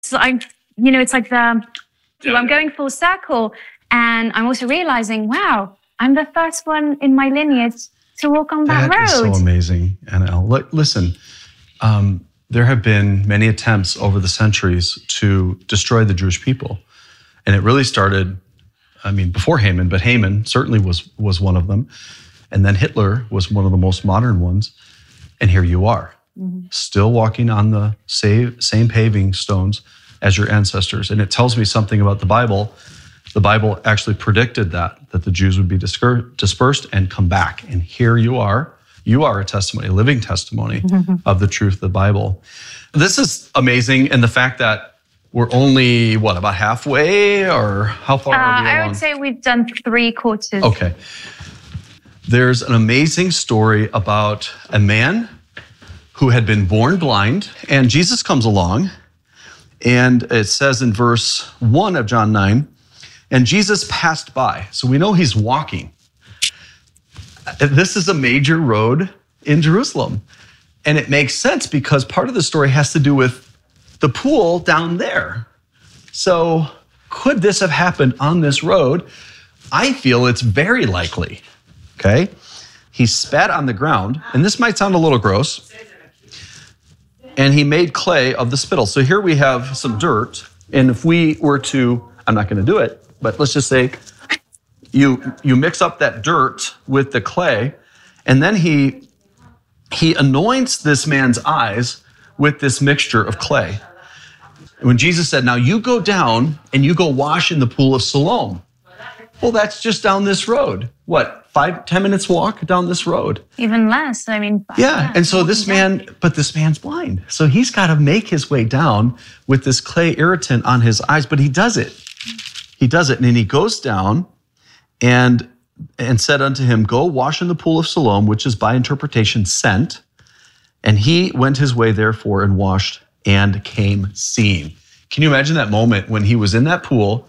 So it's like I'm going full circle, and I'm also realizing, wow, I'm the first one in my lineage to walk on that road. That is so amazing, NL. Listen, there have been many attempts over the centuries to destroy the Jewish people. And it really started, before Haman, but Haman certainly was one of them. And then Hitler was one of the most modern ones. And here you are, still walking on the same paving stones as your ancestors. And it tells me something about the Bible. The Bible actually predicted that the Jews would be dispersed and come back. And here you are. You are a testimony, a living testimony of the truth of the Bible. This is amazing. And the fact that we're only, about halfway, or how far are we along? I would say we've done 3/4. Okay. There's an amazing story about a man who had been born blind, and Jesus comes along, and it says in verse 1 of John 9, and Jesus passed by. So we know he's walking. This is a major road in Jerusalem. And it makes sense because part of the story has to do with the pool down there. So could this have happened on this road? I feel it's very likely, okay? He spat on the ground, and this might sound a little gross, and he made clay of the spittle. So here we have some dirt, and if we were to, I'm not gonna do it, but let's just say you mix up that dirt with the clay, and then he anoints this man's eyes with this mixture of clay. When Jesus said, now you go down and you go wash in the pool of Siloam. Well, that's just down this road. 5-10 minutes walk down this road? Even less, Yeah, and so this man's blind. So he's got to make his way down with this clay irritant on his eyes, but he does it. And then he goes down and said unto him, go wash in the pool of Siloam, which is by interpretation sent. And he went his way therefore and washed and came seeing. Can you imagine that moment when he was in that pool,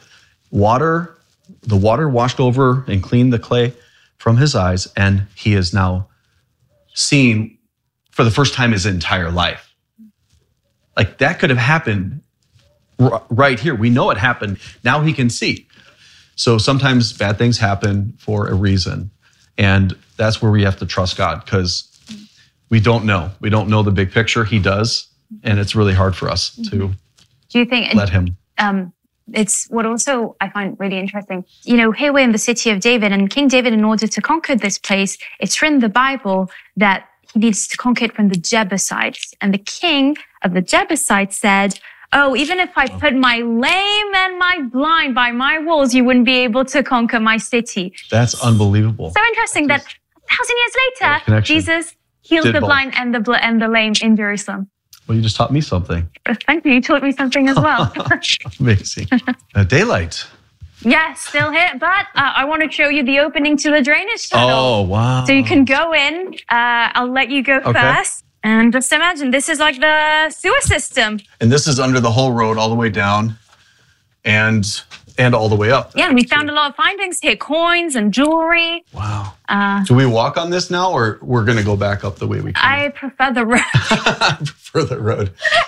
the water washed over and cleaned the clay from his eyes, and he is now seeing for the first time his entire life. Like that could have happened right here. We know it happened. Now he can see. So sometimes bad things happen for a reason. And that's where we have to trust God, because we don't know. We don't know the big picture. He does. And it's really hard for us to let him. It's what also I find really interesting. Here we're in the city of David, and King David, in order to conquer this place, it's written in the Bible that he needs to conquer it from the Jebusites. And the king of the Jebusites said, oh, even if I put my lame and my blind by my walls, you wouldn't be able to conquer my city. That's unbelievable. So interesting that 1,000 years later, Jesus healed the blind and the lame in Jerusalem. Well, you just taught me something. Thank you. You taught me something as well. Amazing. Daylight. Yes, still here. But I want to show you the opening to the drainage tunnel. Oh, wow. So you can go in. I'll let you go first. And just imagine, this is like the sewer system. And this is under the whole road all the way down and all the way up. Yeah, and we found a lot of findings here, coins and jewelry. Wow. Do we walk on this now, or we're going to go back up the way we came? I prefer the road. I prefer the road.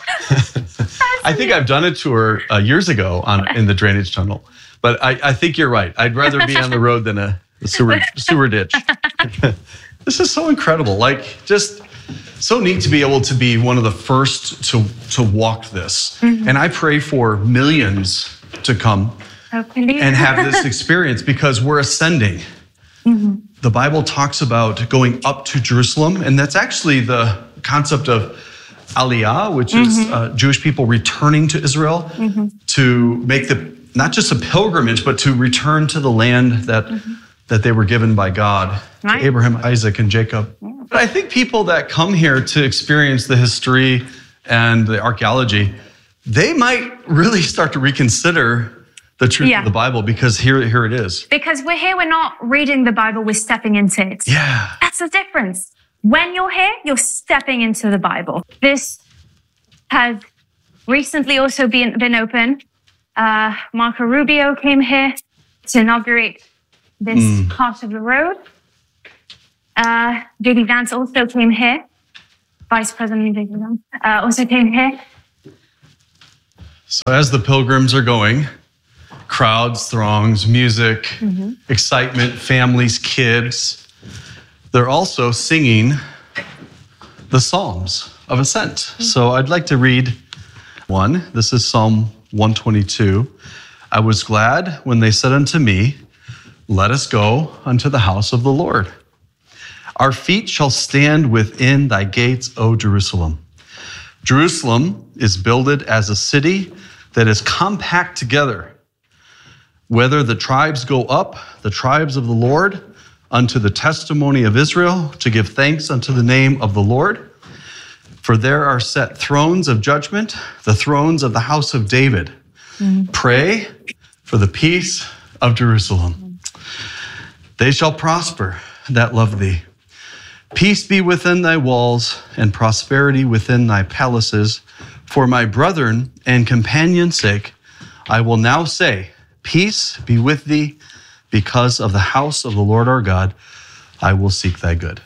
I think I've done a tour years ago in the drainage tunnel, but I think you're right. I'd rather be on the road than a sewer ditch. This is so incredible. Just so neat to be able to be one of the first to walk this. Mm-hmm. And I pray for millions to come and have this experience, because we're ascending. Mm-hmm. The Bible talks about going up to Jerusalem, and that's actually the concept of Aliyah, which is Jewish people returning to Israel to make not just a pilgrimage, but to return to the land that they were given by God, to Abraham, Isaac, and Jacob. Yeah. But I think people that come here to experience the history and the archaeology, they might really start to reconsider the truth of the Bible, because here it is. Because we're here, we're not reading the Bible, we're stepping into it. Yeah. That's the difference. When you're here, you're stepping into the Bible. This has recently also been open. Marco Rubio came here to inaugurate this part of the road. J.D. Vance also came here. Vice President J.D. Vance also came here. So as the pilgrims are going, crowds, throngs, music, excitement, families, kids, they're also singing the Psalms of Ascent. So I'd like to read one. This is Psalm 122. I was glad when they said unto me, let us go unto the house of the Lord. Our feet shall stand within thy gates, O Jerusalem. Jerusalem is builded as a city that is compact together. Whether the tribes go up, the tribes of the Lord, unto the testimony of Israel, to give thanks unto the name of the Lord. For there are set thrones of judgment, the thrones of the house of David. Pray for the peace of Jerusalem. They shall prosper that love thee. Peace be within thy walls, and prosperity within thy palaces. For my brethren and companions' sake, I will now say, peace be with thee, because of the house of the Lord our God, I will seek thy good.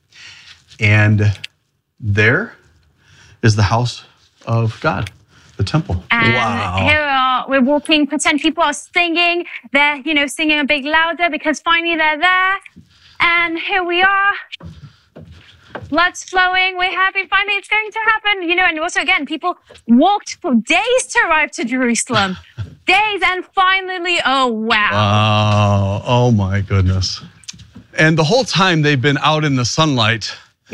And there is the house of God, the temple. And wow. Here we are, we're walking, pretend people are singing. They're, singing a bit louder because finally they're there. And here we are. Blood's flowing, we're happy, finally it's going to happen. And also again, people walked for days to arrive to Jerusalem. Days, and finally, oh wow. Wow, oh my goodness. And the whole time they've been out in the sunlight.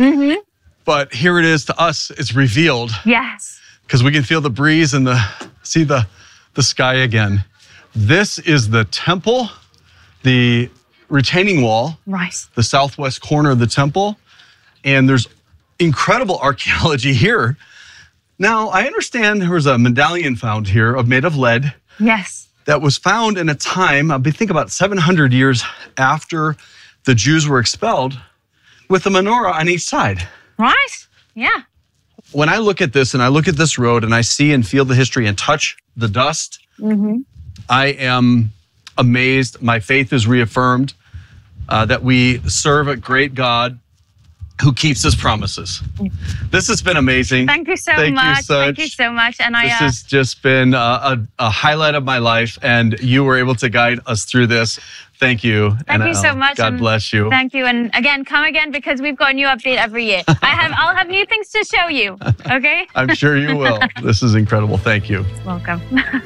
But here it is to us, it's revealed. Yes. Because we can feel the breeze and see the sky again. This is the temple, the retaining wall. Right. The southwest corner of the temple. And there's incredible archaeology here. Now, I understand there was a medallion found here made of lead. Yes. That was found in a time, I think about 700 years after the Jews were expelled, with a menorah on each side. Right? Yeah. When I look at this and I look at this road and I see and feel the history and touch the dust, I am amazed. My faith is reaffirmed that we serve a great God who keeps his promises. This has been amazing. Thank you so much. Thank you so much. And this has just been a highlight of my life, and you were able to guide us through this. Thank you. Thank you so much. God bless you. Thank you. And again, come again, because we've got a new update every year. I'll have new things to show you. Okay? I'm sure you will. This is incredible. Thank you. Welcome.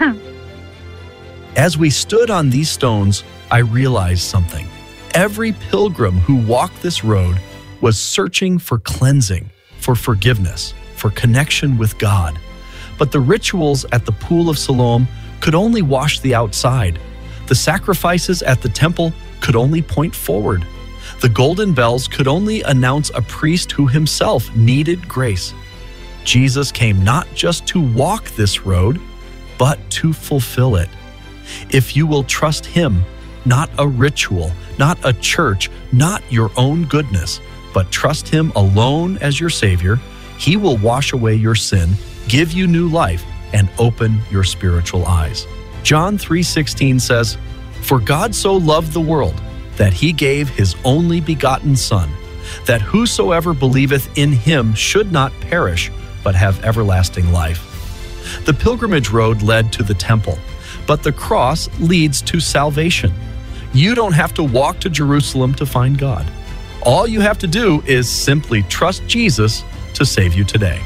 As we stood on these stones, I realized something. Every pilgrim who walked this road was searching for cleansing, for forgiveness, for connection with God. But the rituals at the Pool of Siloam could only wash the outside. The sacrifices at the temple could only point forward. The golden bells could only announce a priest who himself needed grace. Jesus came not just to walk this road, but to fulfill it. If you will trust him, not a ritual, not a church, not your own goodness, but trust him alone as your Savior, he will wash away your sin, give you new life, and open your spiritual eyes. John 3:16 says, "For God so loved the world, that he gave his only begotten Son, that whosoever believeth in him should not perish, but have everlasting life." The pilgrimage road led to the temple, but the cross leads to salvation. You don't have to walk to Jerusalem to find God. All you have to do is simply trust Jesus to save you today.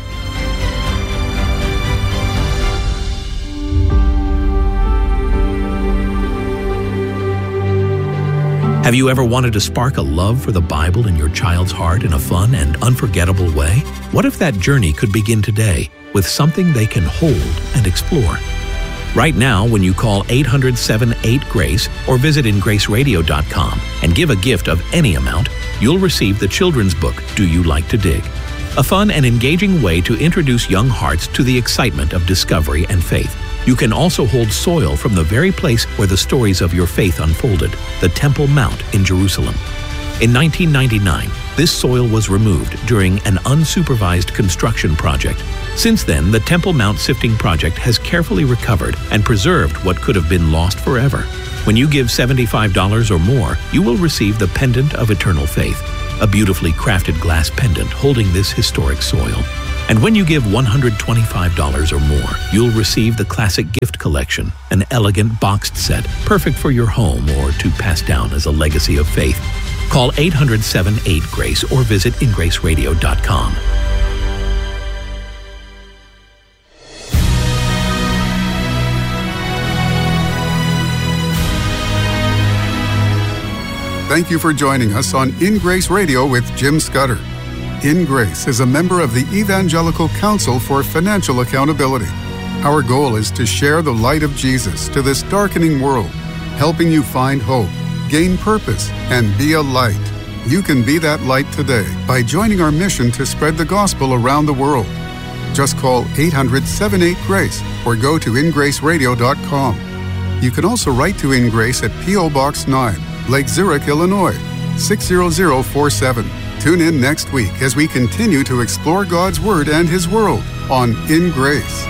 Have you ever wanted to spark a love for the Bible in your child's heart in a fun and unforgettable way? What if that journey could begin today with something they can hold and explore? Right now, when you call 800-78-GRACE or visit ingraceradio.com and give a gift of any amount, you'll receive the children's book, Do You Like to Dig? A fun and engaging way to introduce young hearts to the excitement of discovery and faith. You can also hold soil from the very place where the stories of your faith unfolded, the Temple Mount in Jerusalem. In 1999, this soil was removed during an unsupervised construction project. Since then, the Temple Mount Sifting Project has carefully recovered and preserved what could have been lost forever. When you give $75 or more, you will receive the Pendant of Eternal Faith, a beautifully crafted glass pendant holding this historic soil. And when you give $125 or more, you'll receive the Classic Gift Collection, an elegant boxed set, perfect for your home or to pass down as a legacy of faith. Call 800-78-GRACE or visit ingraceradio.com. Thank you for joining us on In Grace Radio with Jim Scudder. In Grace is a member of the Evangelical Council for Financial Accountability. Our goal is to share the light of Jesus to this darkening world, helping you find hope, gain purpose, and be a light. You can be that light today by joining our mission to spread the gospel around the world. Just call 800-78-GRACE or go to ingraceradio.com. You can also write to In Grace at P.O. Box 9, Lake Zurich, Illinois, 60047. Tune in next week as we continue to explore God's Word and His world on In Grace.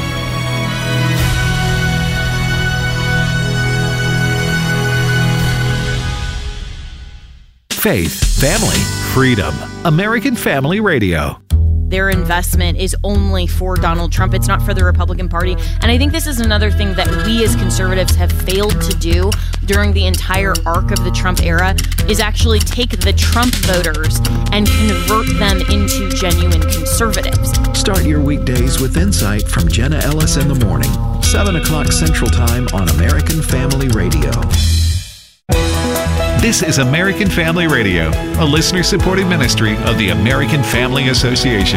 Faith, family, freedom. American Family Radio. Their investment is only for Donald Trump. It's not for the Republican Party. And I think this is another thing that we as conservatives have failed to do during the entire arc of the Trump era is actually take the Trump voters and convert them into genuine conservatives. Start your weekdays with insight from Jenna Ellis in the morning, 7 o'clock Central Time on American Family Radio. This is American Family Radio, a listener-supported ministry of the American Family Association.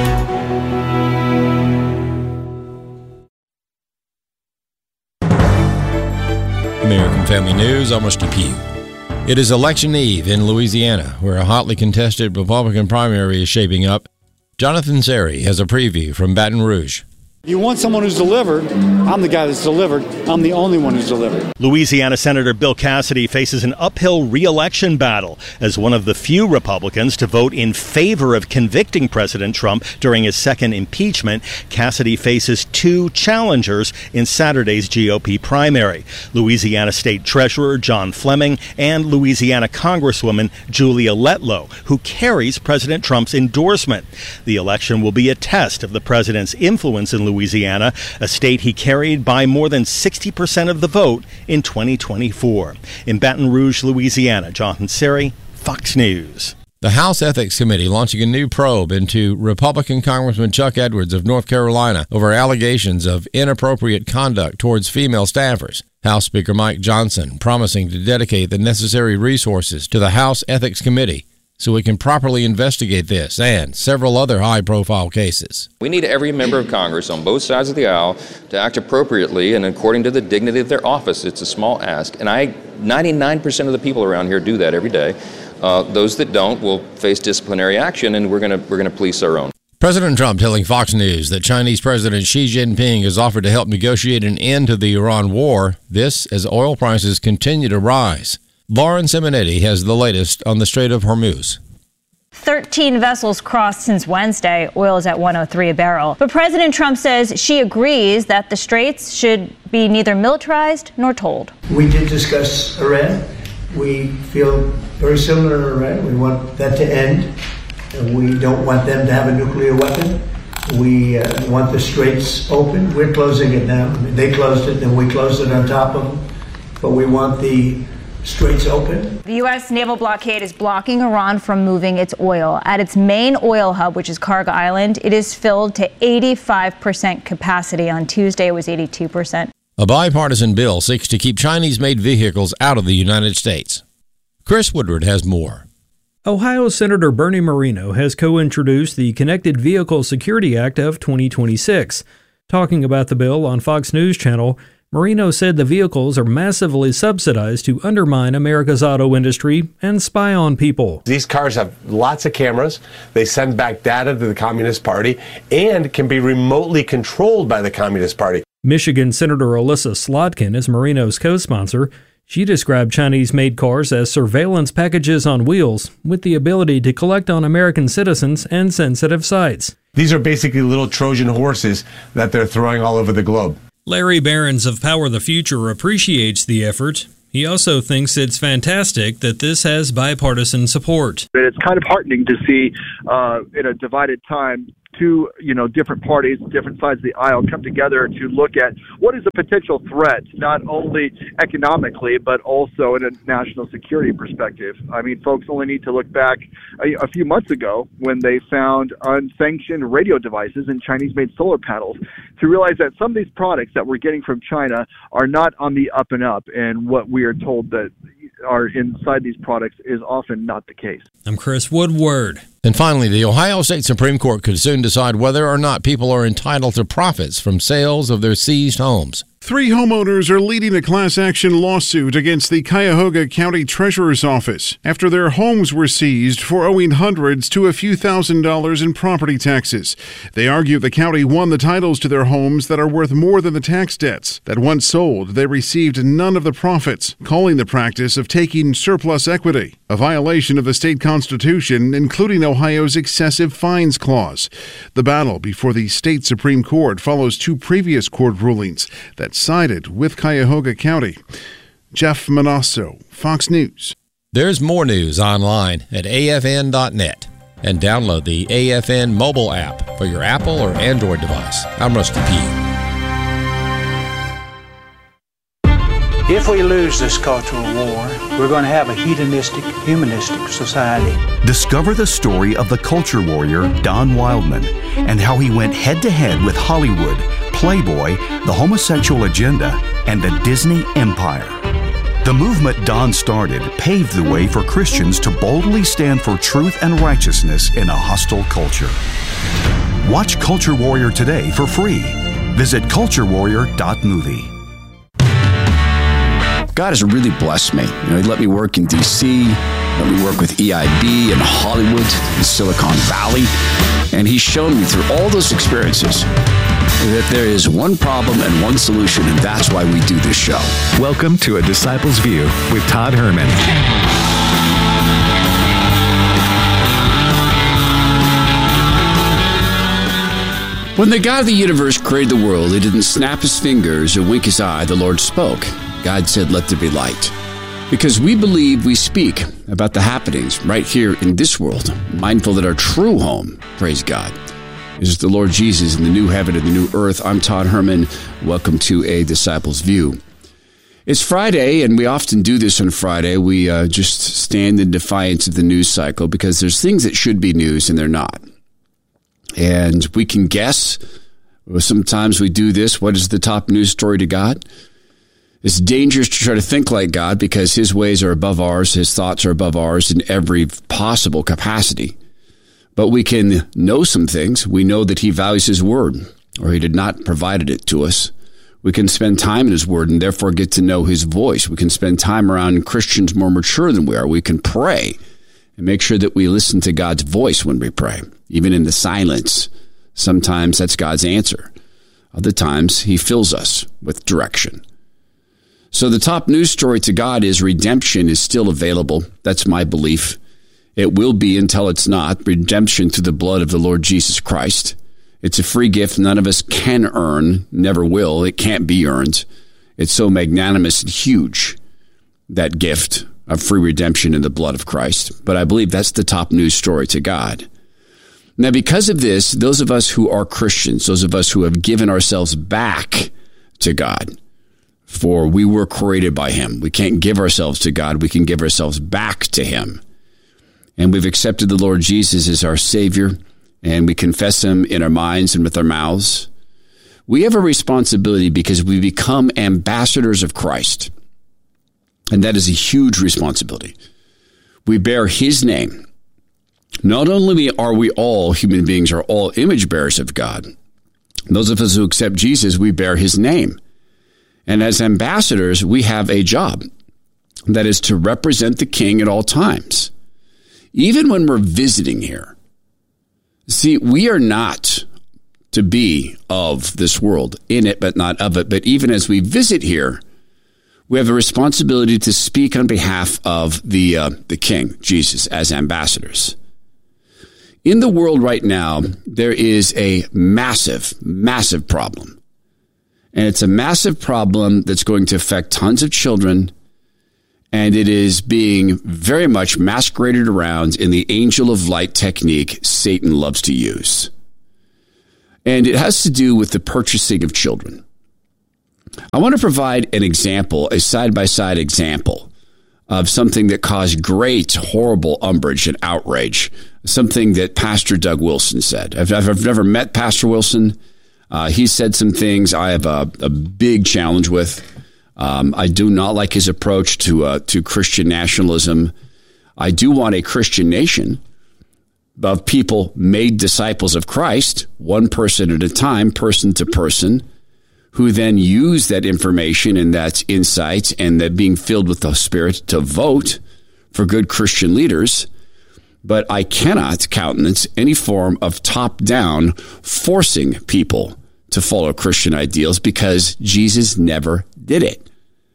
American Family News, I'm Rusty Pugh. It is election eve in Louisiana, where a hotly contested Republican primary is shaping up. Jonathan Seri has a preview from Baton Rouge. You want someone who's delivered. I'm the guy that's delivered. I'm the only one who's delivered. Louisiana Senator Bill Cassidy faces an uphill re-election battle as one of the few Republicans to vote in favor of convicting President Trump during his second impeachment. Cassidy faces two challengers in Saturday's GOP primary, Louisiana State Treasurer John Fleming and Louisiana Congresswoman Julia Letlow, who carries President Trump's endorsement. The election will be a test of the president's influence in Louisiana, a state he carried by more than 60% of the vote in 2024. In Baton Rouge, Louisiana, Jonathan Seri, Fox News. The House Ethics Committee launching a new probe into Republican Congressman Chuck Edwards of North Carolina over allegations of inappropriate conduct towards female staffers. House Speaker Mike Johnson promising to dedicate the necessary resources to the House Ethics Committee so we can properly investigate this and several other high-profile cases. We need every member of Congress on both sides of the aisle to act appropriately and according to the dignity of their office. It's a small ask, and 99% of the people around here do that every day. Those that don't will face disciplinary action, and we're going to police our own. President Trump telling Fox News that Chinese President Xi Jinping has offered to help negotiate an end to the Iran war. This as oil prices continue to rise. Lauren Simonetti has the latest on the Strait of Hormuz. 13 vessels crossed since Wednesday. Oil is at $103 a barrel. But President Trump says she agrees that the straits should be neither militarized nor tolled. We did discuss Iran. We feel very similar to Iran. We want that to end. We don't want them to have a nuclear weapon. We want the straits open. We're closing it now. They closed it, then we closed it on top of them. But we want the straits open. The U.S. naval blockade is blocking Iran from moving its oil. At its main oil hub, which is Karga Island, it is filled to 85% capacity. On Tuesday, it was 82%. A bipartisan bill seeks to keep Chinese-made vehicles out of the United States. Chris Woodward has more. Ohio Senator Bernie Moreno has co-introduced the Connected Vehicle Security Act of 2026. Talking about the bill on Fox News Channel, Moreno said the vehicles are massively subsidized to undermine America's auto industry and spy on people. These cars have lots of cameras. They send back data to the Communist Party and can be remotely controlled by the Communist Party. Michigan Senator Alyssa Slotkin is Moreno's co-sponsor. She described Chinese-made cars as surveillance packages on wheels with the ability to collect on American citizens and sensitive sites. These are basically little Trojan horses that they're throwing all over the globe. Larry Behrens of Power the Future appreciates the effort. He also thinks it's fantastic that this has bipartisan support. It's kind of heartening to see in a divided time two, different parties, different sides of the aisle come together to look at what is a potential threat, not only economically, but also in a national security perspective. I mean, folks only need to look back a few months ago when they found unsanctioned radio devices and Chinese-made solar panels to realize that some of these products that we're getting from China are not on the up and up, and what we are told that are inside these products is often not the case. I'm Chris Woodward. And finally, the Ohio State Supreme Court could soon decide whether or not people are entitled to profits from sales of their seized homes. 3 homeowners are leading a class action lawsuit against the Cuyahoga County Treasurer's Office after their homes were seized for owing hundreds to a few $1,000s in property taxes. They argue the county won the titles to their homes that are worth more than the tax debts. That once sold, they received none of the profits, calling the practice of taking surplus equity a violation of the state constitution, including Ohio's excessive fines clause. The battle before the state Supreme Court follows 2 previous court rulings that sided with Cuyahoga County. Jeff Manasso, Fox News. There's more news online at afn.net and download the AFN mobile app for your Apple or Android device. I'm Rusty Pugh. If we lose this cultural war, we're going to have a hedonistic, humanistic society. Discover the story of the culture warrior Don Wildman and how he went head-to-head with Hollywood, Playboy, the homosexual agenda, and the Disney empire. The movement Don started paved the way for Christians to boldly stand for truth and righteousness in a hostile culture. Watch Culture Warrior today for free. Visit culturewarrior.movie. God has really blessed me. He let me work in D.C., let me work with EIB in Hollywood, in Silicon Valley, and He's shown me through all those experiences that there is one problem and one solution, and that's why we do this show. Welcome to A Disciple's View with Todd Herman. When the God of the universe created the world, He didn't snap His fingers or wink His eye. The Lord spoke. God said, "Let there be light." Because we believe we speak about the happenings right here in this world, mindful that our true home, praise God, is the Lord Jesus in the new heaven and the new earth. I'm Todd Herman. Welcome to A Disciple's View. It's Friday, and we often do this on Friday. We just stand in defiance of the news cycle because there's things that should be news and they're not. And we can guess. Sometimes we do this. What is the top news story to God? It's dangerous to try to think like God because His ways are above ours. His thoughts are above ours in every possible capacity. But we can know some things. We know that He values His word, or He did not provide it to us. We can spend time in His word and therefore get to know His voice. We can spend time around Christians more mature than we are. We can pray and make sure that we listen to God's voice when we pray, even in the silence. Sometimes that's God's answer. Other times He fills us with direction. So the top news story to God is redemption is still available. That's my belief. It will be until it's not. Redemption through the blood of the Lord Jesus Christ. It's a free gift none of us can earn, never will. It can't be earned. It's so magnanimous and huge, that gift of free redemption in the blood of Christ. But I believe that's the top news story to God. Now, because of this, those of us who are Christians, those of us who have given ourselves back to God, for we were created by Him. We can't give ourselves to God. We can give ourselves back to Him. And we've accepted the Lord Jesus as our Savior, and we confess Him in our minds and with our mouths. We have a responsibility because we become ambassadors of Christ. And that is a huge responsibility. We bear His name. Not only are we all human beings, are all image bearers of God. Those of us who accept Jesus, we bear His name. And as ambassadors, we have a job. That is to represent the King at all times. Even when we're visiting here. See, we are not to be of this world, in it but not of it. But even as we visit here, we have a responsibility to speak on behalf of the King, Jesus, as ambassadors. In the world right now, there is a massive, massive problem. And it's a massive problem that's going to affect tons of children. And it is being very much masqueraded around in the angel of light technique Satan loves to use. And it has to do with the purchasing of children. I want to provide an example, a side-by-side example of something that caused great, horrible umbrage and outrage, something that Pastor Doug Wilson said. I've never met Pastor Wilson. He said some things I have a big challenge with. I do not like his approach to Christian nationalism. I do want a Christian nation of people made disciples of Christ, one person at a time, person to person, who then use that information and that insight and that being filled with the Spirit to vote for good Christian leaders. But I cannot countenance any form of top-down forcing people to follow Christian ideals because Jesus never did it.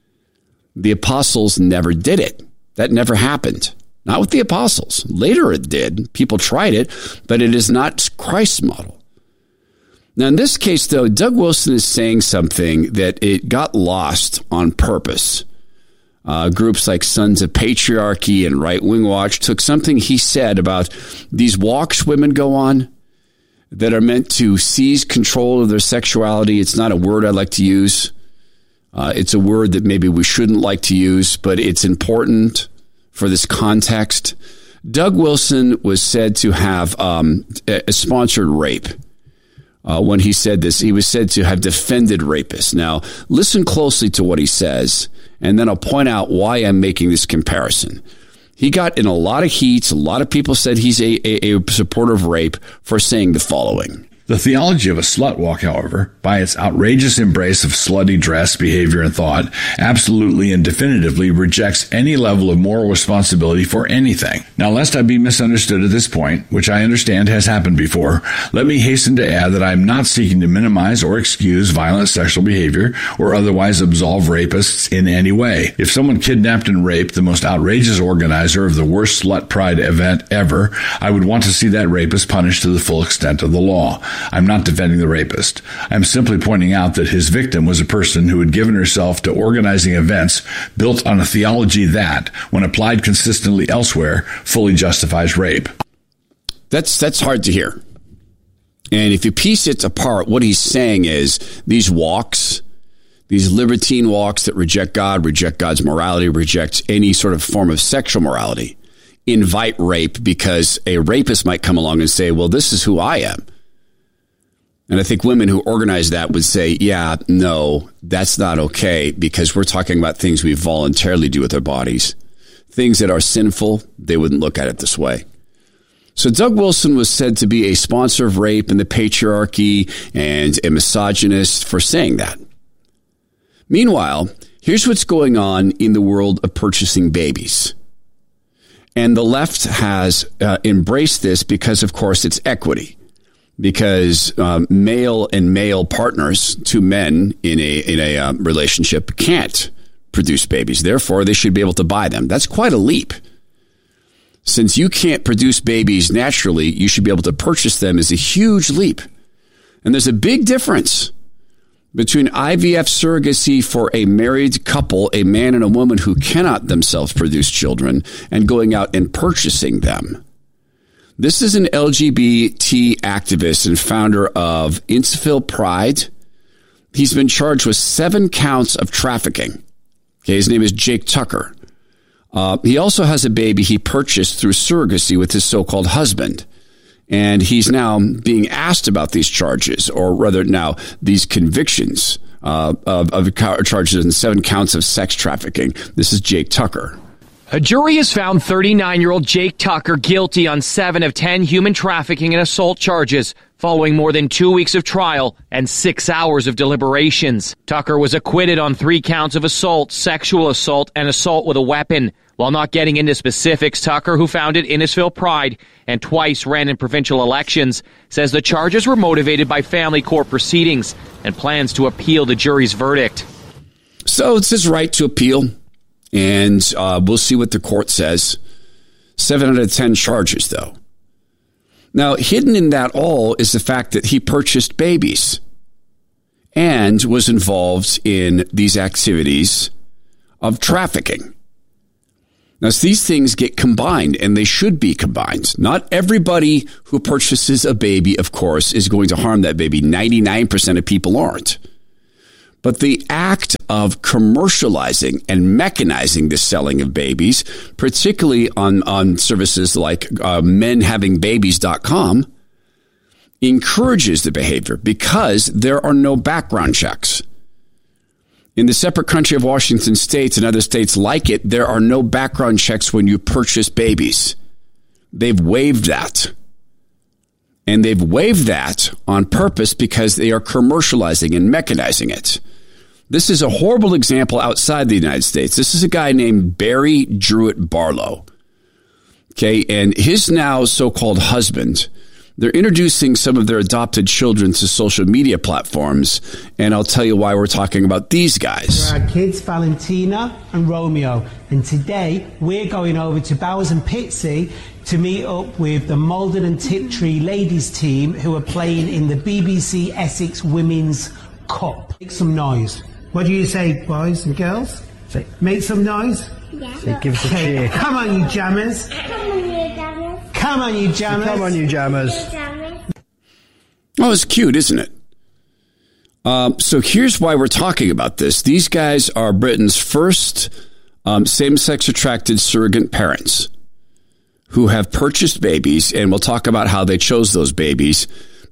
The apostles never did it. That never happened. Not with the apostles. Later it did. People tried it, but it is not Christ's model. Now, in this case, though, Doug Wilson is saying something that it got lost on purpose. Groups like Sons of Patriarchy and Right Wing Watch took something he said about these walks women go on that are meant to seize control of their sexuality. It's not a word I like to use. It's a word that maybe we shouldn't like to use, but it's important for this context. Doug Wilson was said to have a sponsored rape. When he said this, he was said to have defended rapists. Now, listen closely to what he says, and then I'll point out why I'm making this comparison. He got in a lot of heat. A lot of people said he's a supporter of rape for saying the following. The theology of a slut walk, however, by its outrageous embrace of slutty dress, behavior, and thought, absolutely and definitively rejects any level of moral responsibility for anything. Now, lest I be misunderstood at this point, which I understand has happened before, let me hasten to add that I am not seeking to minimize or excuse violent sexual behavior or otherwise absolve rapists in any way. If someone kidnapped and raped the most outrageous organizer of the worst slut pride event ever, I would want to see that rapist punished to the full extent of the law. I'm not defending the rapist. I'm simply pointing out that his victim was a person who had given herself to organizing events built on a theology that, when applied consistently elsewhere, fully justifies rape. That's hard to hear. And if you piece it apart, what he's saying is these walks, these libertine walks that reject God, reject God's morality, reject any sort of form of sexual morality, invite rape because a rapist might come along and say, well, this is who I am. And I think women who organize that would say, yeah, no, that's not okay because we're talking about things we voluntarily do with our bodies. Things that are sinful, they wouldn't look at it this way. So Doug Wilson was said to be a sponsor of rape and the patriarchy and a misogynist for saying that. Meanwhile, here's what's going on in the world of purchasing babies. And the left has embraced this because, of course, it's equity. Because male and male partners, two men in a relationship, can't produce babies. Therefore, they should be able to buy them. That's quite a leap. Since you can't produce babies naturally, you should be able to purchase them is a huge leap. And there's a big difference between IVF surrogacy for a married couple, a man and a woman who cannot themselves produce children, and going out and purchasing them. This is an LGBT activist and founder of Innisfil Pride. He's been charged with 7 counts of trafficking. Okay, his name is Jake Tucker. He also has a baby he purchased through surrogacy with his so-called husband. And he's now being asked about these charges, or rather now these convictions of charges and 7 counts of sex trafficking. This is Jake Tucker. A jury has found 39-year-old Jake Tucker guilty on 7 of 10 human trafficking and assault charges, following more than 2 weeks of trial and 6 hours of deliberations. Tucker was acquitted on 3 counts of assault, sexual assault, and assault with a weapon. While not getting into specifics, Tucker, who founded Innisfil Pride and twice ran in provincial elections, says the charges were motivated by family court proceedings and plans to appeal the jury's verdict. So it's his right to appeal. And we'll see what the court says. 7 out of 10 charges, though. Now, hidden in that all is the fact that he purchased babies and was involved in these activities of trafficking. Now, these things get combined, and they should be combined. Not everybody who purchases a baby, of course, is going to harm that baby. 99% of people aren't. But the act of commercializing and mechanizing the selling of babies, particularly on services like menhavingbabies.com, encourages the behavior because there are no background checks. In the separate country of Washington State and other states like it, there are no background checks when you purchase babies. They've waived that. And they've waived that on purpose because they are commercializing and mechanizing it. This is a horrible example outside the United States. This is a guy named Barry Druitt Barlow. Okay, and his now so-called husband, they're introducing some of their adopted children to social media platforms, and I'll tell you why we're talking about these guys. Our kids, Valentina and Romeo, and today we're going over to Bowers and Pitsea to meet up with the Malden and Tiptree ladies team who are playing in the BBC Essex Women's Cup. Make some noise. What do you say, boys and girls? Say, make some noise? Yeah. Say, give us a cheer. Come on, you jammers. Come on, you jammers. Come on, you jammers. Come on, you jammers. Oh, it's cute, isn't it? So here's why we're talking about this. These guys are Britain's first same-sex attracted surrogate parents who have purchased babies, and we'll talk about how they chose those babies.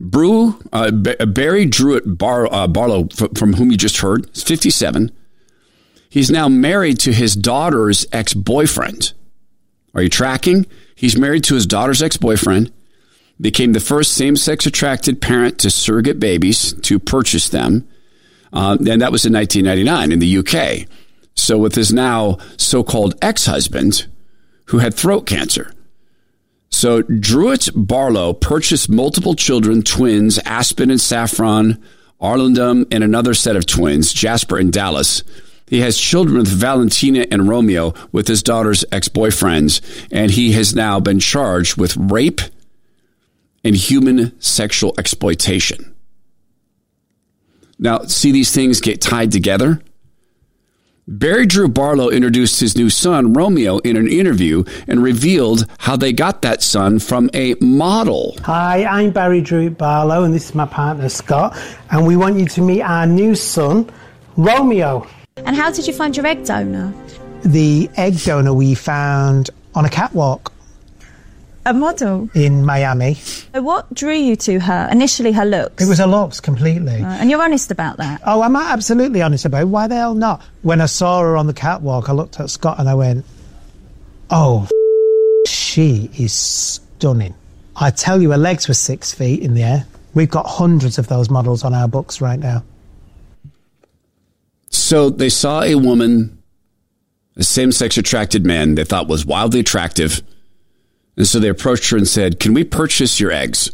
Barry Druitt Barlow, from whom you just heard, is 57. He's now married to his daughter's ex-boyfriend. Are you tracking? He's married to his daughter's ex-boyfriend, became the first same-sex attracted parent to surrogate babies to purchase them. And that was in 1999 in the UK. So with his now so-called ex-husband who had throat cancer. So Druitt Barlow purchased multiple children, twins, Aspen and Saffron, Arlington, and another set of twins, Jasper and Dallas. He has children with Valentina and Romeo with his daughter's ex-boyfriends, and he has now been charged with rape and human sexual exploitation. Now, see these things get tied together? Barry Drew Barlow introduced his new son, Romeo, in an interview and revealed how they got that son from a model. Hi, I'm Barry Drew Barlow, and this is my partner, Scott, and we want you to meet our new son, Romeo. And how did you find your egg donor? The egg donor we found on a catwalk. A model? In Miami. What drew you to her? Initially, her looks? It was her looks, completely. And you're honest about that? Oh, I'm absolutely honest about it. Why the hell not? When I saw her on the catwalk, I looked at Scott and I went, oh, she is stunning. I tell you, her legs were 6 feet in the air. We've got hundreds of those models on our books right now. So they saw a woman, a same-sex attracted man they thought was wildly attractive. And so they approached her and said, can we purchase your eggs?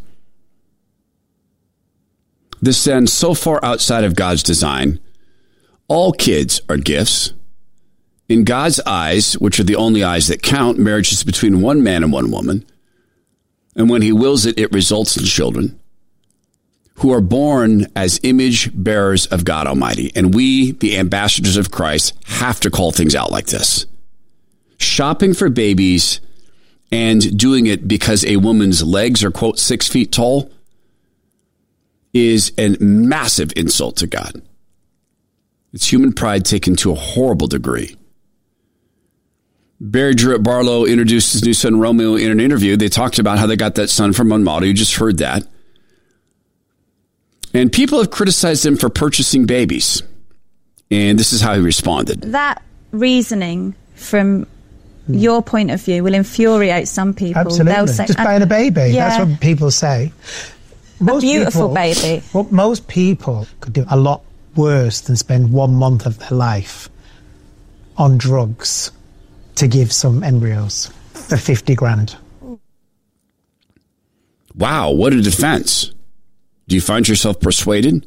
This stands so far outside of God's design. All kids are gifts. In God's eyes, which are the only eyes that count, marriage is between one man and one woman. And when he wills it, it results in children who are born as image bearers of God Almighty. And we, the ambassadors of Christ, have to call things out like this. Shopping for babies and doing it because a woman's legs are, quote, 6 feet tall is a massive insult to God. It's human pride taken to a horrible degree. Barry Druitt Barlow introduced his new son, Romeo, in an interview. They talked about how they got that son from one model. You just heard that. And people have criticized him for purchasing babies. And this is how he responded. That reasoning from your point of view will infuriate some people. Absolutely. They'll say, just buying a baby. Yeah. That's what people say. Most beautiful baby. Well, most people could do a lot worse than spend 1 month of their life on drugs to give some embryos for 50 grand. Wow, what a defense. Do you find yourself persuaded?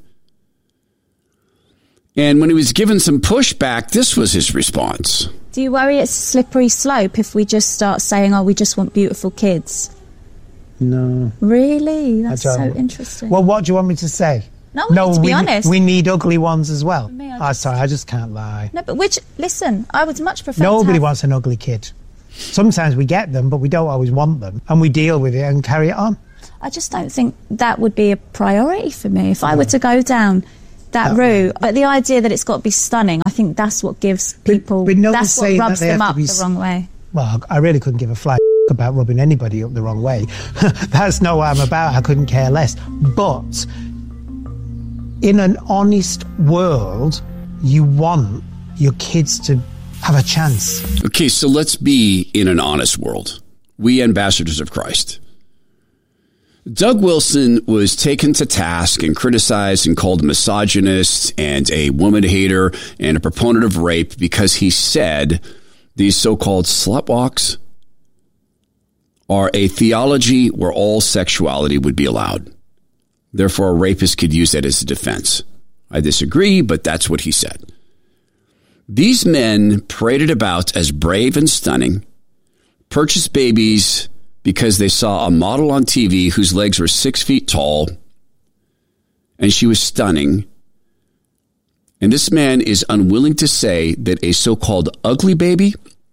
And when he was given some pushback, this was his response. Do you worry it's a slippery slope if we just start saying, oh, we just want beautiful kids? No. Really? That's so interesting. Well, what do you want me to say? No, to be honest. We need ugly ones as well. Me, sorry, I just can't lie. No, but listen, I would much prefer Nobody wants an ugly kid. Sometimes we get them, but we don't always want them, and we deal with it and carry it on. I just don't think that would be a priority for me if I were to go down that route. But the idea that it's got to be stunning, I think that's what gives people, that's what rubs them up the wrong way. Well, I really couldn't give a flying about rubbing anybody up the wrong way. That's not what I'm about. I couldn't care less. But in an honest world, you want your kids to have a chance. Okay, so let's be in an honest world. We ambassadors of Christ. Doug Wilson was taken to task and criticized and called a misogynist and a woman hater and a proponent of rape because he said these so-called slut walks are a theology where all sexuality would be allowed. Therefore, a rapist could use that as a defense. I disagree, but that's what he said. These men paraded about as brave and stunning, purchased babies because they saw a model on TV whose legs were 6 feet tall, and she was stunning. And this man is unwilling to say that a so-called ugly baby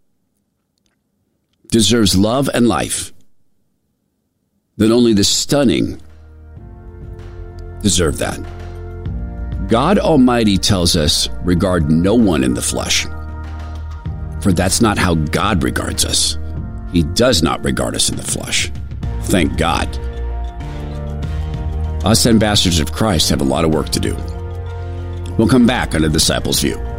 deserves love and life, that only the stunning deserve that. God Almighty tells us, regard no one in the flesh, for that's not how God regards us. He does not regard us in the flesh. Thank God. Us ambassadors of Christ have a lot of work to do. We'll come back on The Disciples' View.